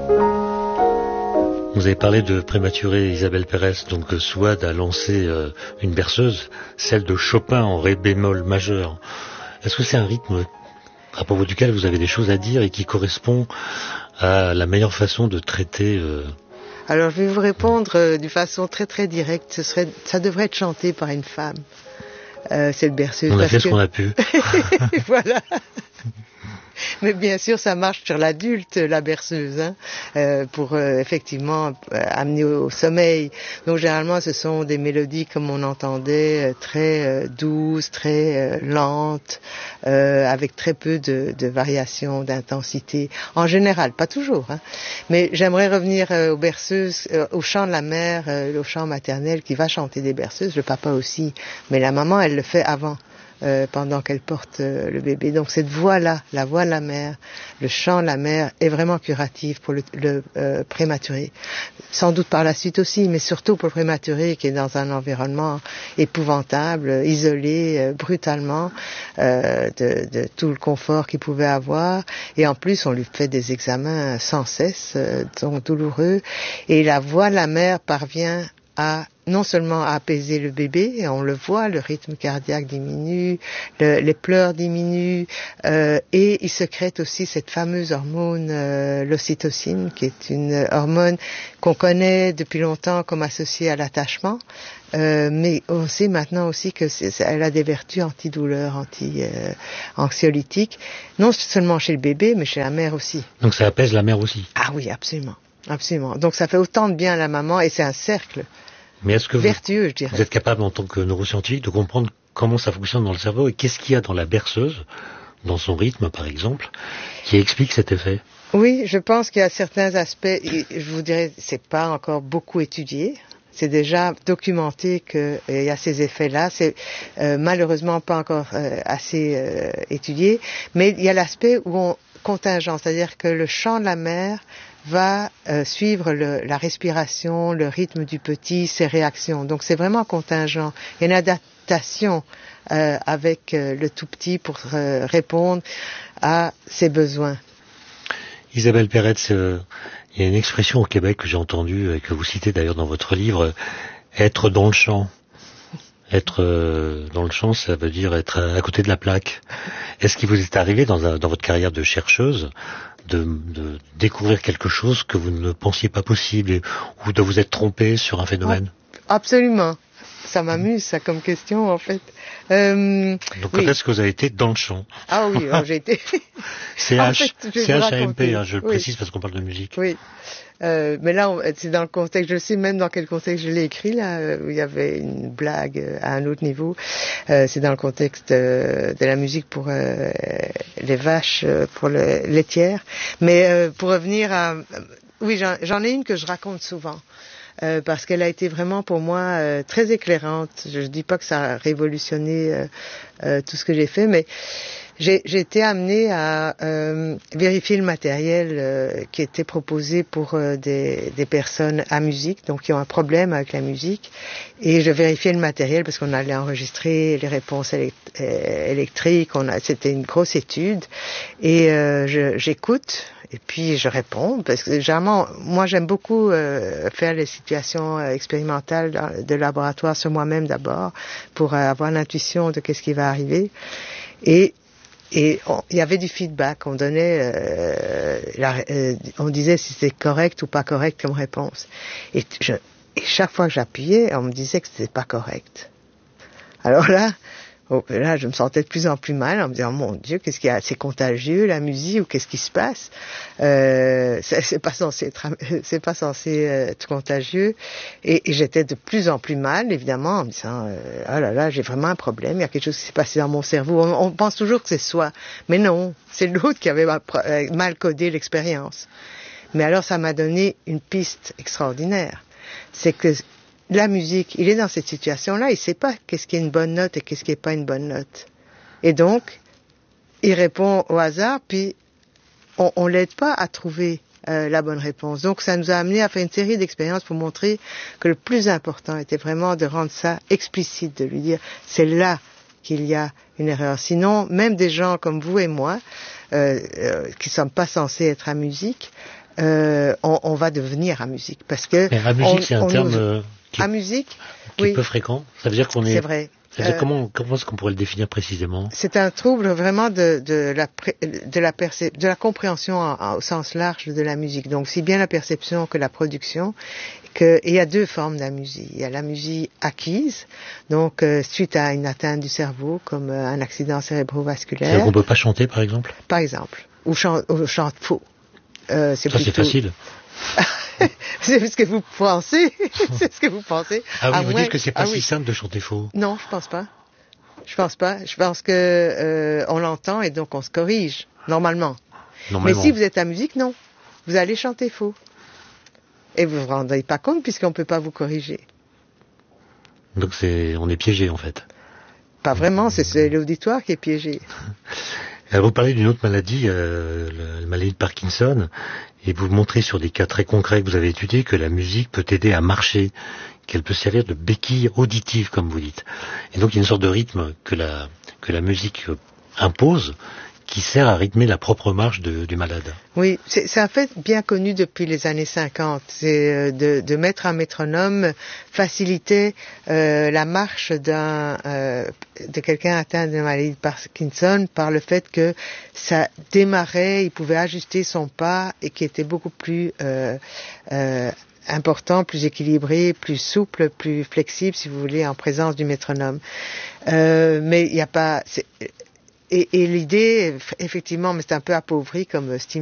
Vous avez parlé de prématuré, Isabelle Pérez, donc Souad a lancé une berceuse, celle de Chopin en ré bémol majeur. Est-ce que c'est un rythme à propos duquel vous avez des choses à dire et qui correspond à la meilleure façon de traiter Alors je vais vous répondre d'une façon très très directe, ça devrait être chanté par une femme, cette berceuse. On a fait ce qu'on a pu. Voilà. Mais bien sûr, ça marche sur l'adulte, la berceuse, pour effectivement amener au sommeil. Donc généralement, ce sont des mélodies, comme on entendait, très douces, très lentes, avec très peu de variations, d'intensité. En général, pas toujours. Mais j'aimerais revenir aux berceuses, au chant de la mère, au chant maternel qui va chanter des berceuses, le papa aussi. Mais la maman, elle le fait avant. Pendant qu'elle porte le bébé. Donc cette voix-là, la voix de la mère, le chant de la mère est vraiment curatif pour le prématuré. Sans doute par la suite aussi, mais surtout pour le prématuré qui est dans un environnement épouvantable, isolé brutalement de tout le confort qu'il pouvait avoir. Et en plus, on lui fait des examens sans cesse, donc douloureux. Et la voix de la mère parvient à non seulement à apaiser le bébé, et on le voit, le rythme cardiaque diminue, les pleurs diminuent, et il sécrète aussi cette fameuse hormone, l'ocytocine, qui est une hormone qu'on connaît depuis longtemps comme associée à l'attachement, mais on sait maintenant aussi que elle a des vertus antidouleurs, anxiolytiques, non seulement chez le bébé, mais chez la mère aussi. Donc ça apaise la mère aussi. Ah oui, absolument, absolument. Donc ça fait autant de bien à la maman, et c'est un cercle. Mais est-ce que vertueux, je dirais. Vous êtes capable, en tant que neuroscientifique, de comprendre comment ça fonctionne dans le cerveau et qu'est-ce qu'il y a dans la berceuse, dans son rythme par exemple, qui explique cet effet? Oui, je pense qu'il y a certains aspects, je vous dirais, c'est pas encore beaucoup étudié. C'est déjà documenté qu'il y a ces effets-là. C'est malheureusement pas encore assez étudié. Mais il y a l'aspect contingent, c'est-à-dire que le chant de la mère va suivre la respiration, le rythme du petit, ses réactions. Donc c'est vraiment contingent. Il y a une adaptation avec le tout petit pour répondre à ses besoins. Isabelle Pérez, il y a une expression au Québec que j'ai entendue et que vous citez d'ailleurs dans votre livre, être dans le champ. Être dans le champ, ça veut dire être à côté de la plaque. Est-ce qu'il vous est arrivé dans votre carrière de chercheuse de découvrir quelque chose que vous ne pensiez pas possible ou de vous être trompé sur un phénomène? Absolument. Ça m'amuse, ça, comme question, en fait. Donc, quand est-ce que vous avez été dans le champ? Ah oui, j'ai été... C-H-A-M-P, je le précise parce qu'on parle de musique. Oui. Mais là, c'est dans le contexte, je sais même dans quel contexte je l'ai écrit, là, où il y avait une blague à un autre niveau. C'est dans le contexte de la musique pour les vaches, pour les laitières. Mais pour revenir à... Oui, j'en ai une que je raconte souvent. Parce qu'elle a été vraiment pour moi très éclairante. Je dis pas que ça a révolutionné tout ce que j'ai fait, mais j'ai été amenée à vérifier le matériel qui était proposé pour des personnes à musique, donc qui ont un problème avec la musique. Et je vérifiais le matériel parce qu'on allait enregistrer les réponses électriques. C'était une grosse étude. Et j'écoute. Et puis je réponds, parce que généralement, moi j'aime beaucoup faire les situations expérimentales de laboratoire sur moi-même d'abord, pour avoir l'intuition de qu'est-ce qui va arriver. Et il y avait du feedback, on donnait, on disait si c'était correct ou pas correct comme réponse. Et chaque fois que j'appuyais, on me disait que c'était pas correct. Alors là, je me sentais de plus en plus mal en me disant, mon Dieu, qu'est-ce qu'il y a? C'est contagieux, la musique, ou qu'est-ce qui se passe? C'est pas censé être contagieux. Et j'étais de plus en plus mal, évidemment, en me disant, oh là là, j'ai vraiment un problème, il y a quelque chose qui s'est passé dans mon cerveau. On pense toujours que c'est soi. Mais non, c'est l'autre qui avait mal codé l'expérience. Mais alors, ça m'a donné une piste extraordinaire. C'est que la musique, il est dans cette situation-là, il sait pas qu'est-ce qui est une bonne note et qu'est-ce qui est pas une bonne note. Et donc, il répond au hasard, puis on l'aide pas à trouver la bonne réponse. Donc, ça nous a amené à faire une série d'expériences pour montrer que le plus important était vraiment de rendre ça explicite, de lui dire, c'est là qu'il y a une erreur. Sinon, même des gens comme vous et moi, qui sommes pas censés être à musique, on va devenir amusique. Parce que mais amusique, c'est un terme qui est peu fréquent. Ça veut dire qu'on est... C'est vrai. Ça veut dire comment est-ce qu'on pourrait le définir précisément? C'est un trouble vraiment de la compréhension au sens large de la musique. Donc, si bien la perception que la production. Et il y a deux formes d'amusie. Il y a l'amusie acquise, donc suite à une atteinte du cerveau, comme un accident cérébrovasculaire. C'est-à-dire qu'on peut pas chanter, par exemple? Par exemple. Ou chante faux. C'est facile. C'est ce que vous pensez. C'est ce que vous pensez. Ah oui, vous dites que c'est pas si simple de chanter faux. Non, je pense pas. Je pense que on l'entend et donc on se corrige normalement. Mais si vous êtes à musique, non, vous allez chanter faux et vous vous rendez pas compte puisqu'on peut pas vous corriger. Donc on est piégé en fait. Pas vraiment, c'est l'auditoire qui est piégé. Vous parlez d'une autre maladie, la maladie de Parkinson, et vous montrez sur des cas très concrets que vous avez étudiés que la musique peut aider à marcher, qu'elle peut servir de béquille auditive, comme vous dites. Et donc il y a une sorte de rythme que la musique impose, qui sert à rythmer la propre marche du malade. Oui, c'est un fait bien connu depuis les années 50. C'est de mettre un métronome facilitait la marche de quelqu'un atteint de maladie de Parkinson par le fait que ça démarrait, il pouvait ajuster son pas et qui était beaucoup plus important, plus équilibré, plus souple, plus flexible, si vous voulez, en présence du métronome. Mais il n'y a pas... Et l'idée, effectivement, mais c'est un peu appauvri comme stimulation.